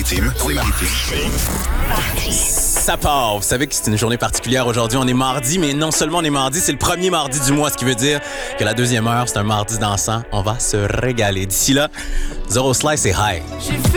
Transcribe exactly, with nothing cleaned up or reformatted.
Seine-Maritime. Seine-Maritime. Ça part. Vous savez que c'est une journée particulière aujourd'hui. On est mardi, mais non seulement on est mardi, c'est le premier mardi du mois, ce qui veut dire que la deuxième heure, c'est un mardi dansant. On va se régaler. D'ici là, Zero Slice et High.